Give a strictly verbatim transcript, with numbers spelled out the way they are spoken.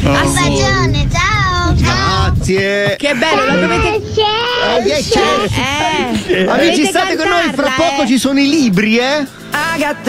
Un bacione, ciao. Grazie. Che bello, la dovete. Eh, Eh, Amici, dovete state con noi, fra cantarla, poco eh. ci sono i libri, eh? I got